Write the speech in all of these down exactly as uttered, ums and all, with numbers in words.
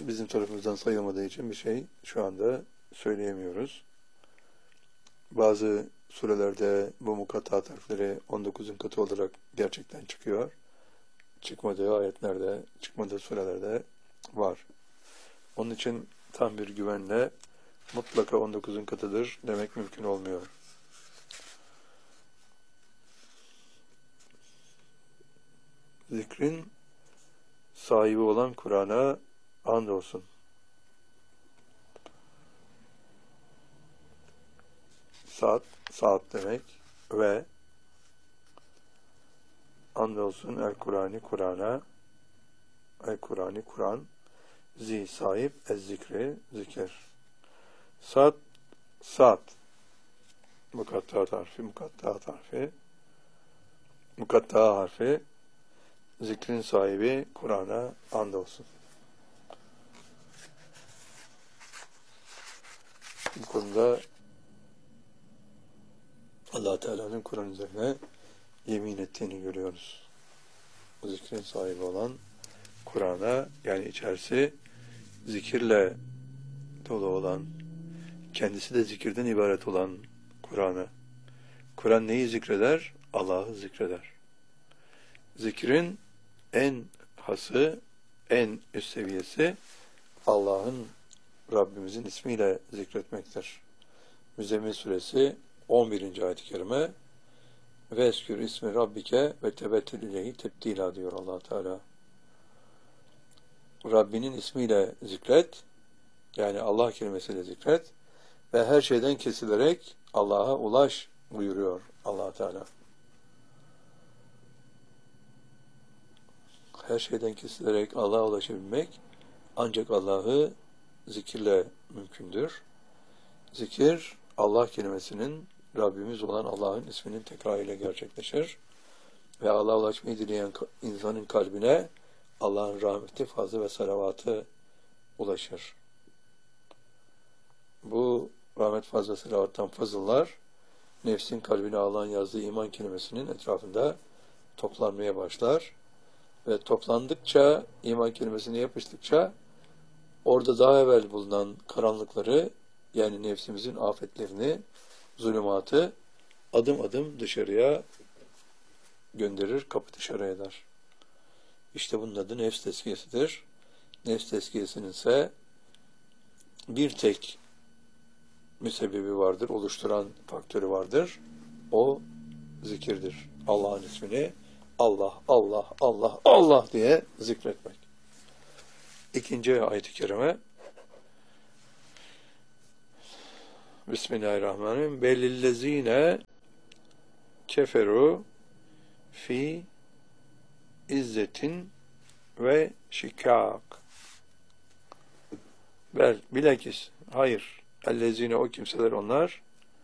bizim tarafımızdan sayılmadığı için bir şey şu anda söyleyemiyoruz. Bazı surelerde bu mukatta harfleri on dokuzun katı olarak gerçekten çıkıyor. Çıkmadığı ayetlerde, çıkmadığı surelerde var. Onun için tam bir güvenle mutlaka on dokuzun katıdır demek mümkün olmuyor. Zikrin sahibi olan Kur'an'a andolsun. Saat, saat demek ve andolsun el Kur'an'ı Kur'an'a el Kur'an'ı Kur'an zi sahip ez zikri zikir. Saat, saat mukatta harfi, mukatta harfi mukatta harfi zikrin sahibi Kur'an'a andolsun. Bu konuda Allah Teala'nın Kur'an üzerine yemin ettiğini görüyoruz. O zikrin sahibi olan Kur'an'a, yani içerisi zikirle dolu olan, kendisi de zikirden ibaret olan Kur'an'a. Kur'an neyi zikreder? Allah'ı zikreder. Zikrin en hası, en üst seviyesi Allah'ın, Rabbimizin ismiyle zikretmektir. Müzzemmil suresi on birinci ayet-i kerime ve eskür ismi Rabbike ve tebettül ileyhi tebdila diyor Allah Teala. Rabbinin ismiyle zikret, yani Allah kelimesiyle zikret ve her şeyden kesilerek Allah'a ulaş buyuruyor Allah Teala. Her şeyden kesilerek Allah'a ulaşabilmek ancak Allah'ı zikirle mümkündür. Zikir, Allah kelimesinin, Rabbimiz olan Allah'ın isminin tekrarıyla gerçekleşir ve Allah'a ulaşmayı dileyen insanın kalbine Allah'ın rahmeti, fazlı ve salavatı ulaşır. Bu rahmet, fazla, salavattan fazıllar nefsin kalbine Allah'ın yazdığı iman kelimesinin etrafında toplanmaya başlar ve toplandıkça, iman kelimesine yapıştıkça orada daha evvel bulunan karanlıkları, yani nefsimizin afetlerini, zulümatı adım adım dışarıya gönderir, kapı dışarı eder. İşte bunun adı nefs tezkiyesidir. Nefs tezkiyesinin ise bir tek müsebbibi vardır, oluşturan faktörü vardır. O zikirdir. Allah'ın ismini Allah, Allah, Allah, Allah diye zikretmek. İkinci ayet-i kerime Bismillahirrahmanirrahim. Belillezine keferu fi izzetin ve şikak. Bel, bilakis, hayır. Ellezine, o kimseler onlar.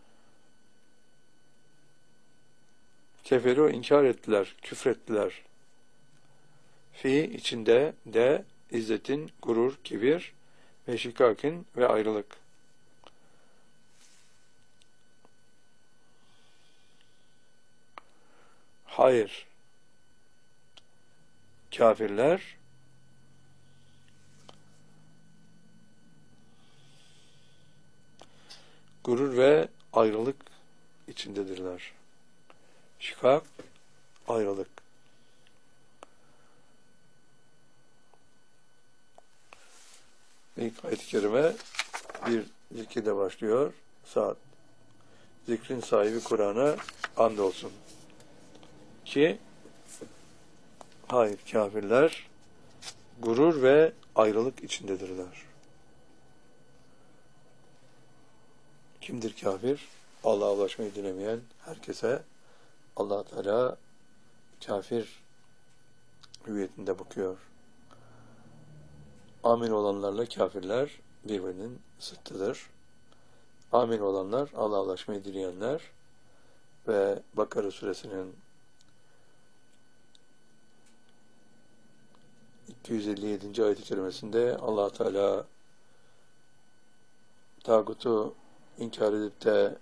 Keferu, inkar ettiler, küfrettiler. Fi, içinde de izzetin, gurur, kibir ve şikakin ve ayrılık. Hayır. Kafirler gurur ve ayrılık içindedirler. Şikak, ayrılık. İlk ayet-i kerime bir zikirle başlıyor. Saat. Zikrin sahibi Kur'an'a andolsun. Ki hayır, kafirler gurur ve ayrılık içindedirler. Kimdir kafir? Allah'a ulaşmayı dilemeyen herkese Allah Teala kafir hüviyetinde bakıyor. Amin olanlarla kafirler birbirinin zıttıdır. Amin olanlar Allah'a ulaşmayı dileyenler ve Bakara suresinin iki yüz elli yedinci ayet-i kerimesinde Allah Teala tağutu inkar edip de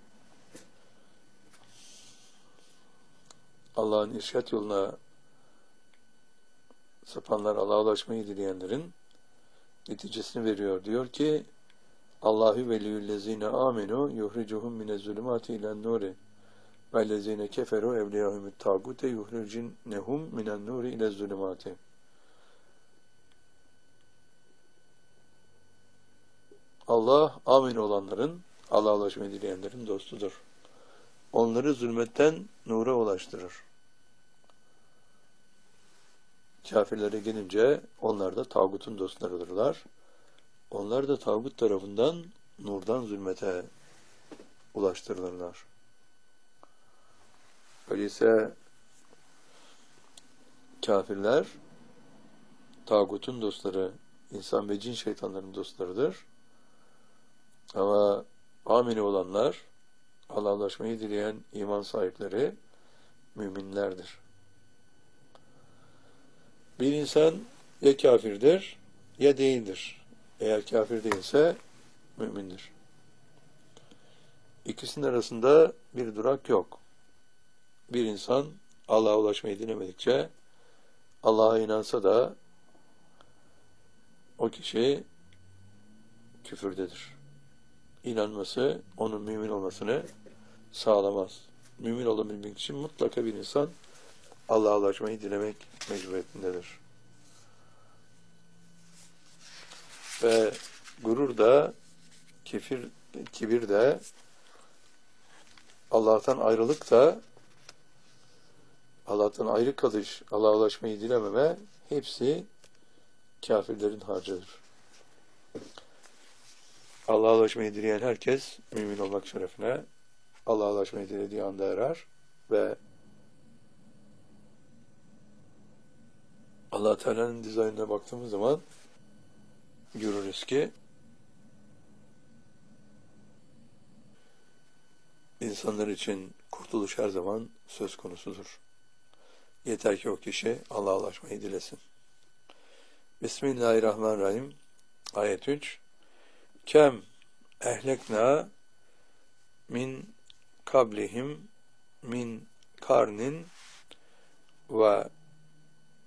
Allah'ın irşat yoluna sapanlar, Allah'a ulaşmayı dileyenlerin neticesini veriyor. Diyor ki Allahu veliyyüllezine amenu yuhricuhum minez-zulümati ilen-nuri vellezine keferu evliyahumut tagute yuhricunnehum minen-nuri ilez-zulümati. Allah amin olanların, Allah'a ulaşmayı dileyenlerin dostudur. Onları zulmetten nura ulaştırır. Kafirlere gelince onlar da tağutun dostlarıdırlar. Onlar da tağut tarafından nurdan zulmete ulaştırılırlar. Öyleyse kafirler tağutun dostları, insan ve cin şeytanların dostlarıdır. Ama amine olanlar, Allah'a ulaşmayı dileyen iman sahipleri müminlerdir. Bir insan ya kafirdir ya değildir. Eğer kafir değilse mümindir. İkisinin arasında bir durak yok. Bir insan Allah'a ulaşmayı dilemedikçe Allah'a inansa da o kişi küfürdedir. İnanması onun mümin olmasını sağlamaz. Mümin olabilmek için mutlaka bir insan Allah'a ulaşmayı dilemek mecburiyetindedir. Ve gurur da, kibir, kibir de, Allah'tan ayrılık da, Allah'tan ayrı kalış, Allah'a ulaşmayı dilememe hepsi kafirlerin harcıdır. Allah'a ulaşmayı dileyen herkes mümin olmak şerefine Allah'a ulaşmayı dilediği anda erer ve Allah Teala'nın dizaynına baktığımız zaman görürüz ki insanlar için kurtuluş her zaman söz konusudur. Yeter ki o kişi Allah'a ulaşmayı dilesin. Bismillahirrahmanirrahim. Ayet üç. Kem ehlekna min kablihim min karnin ve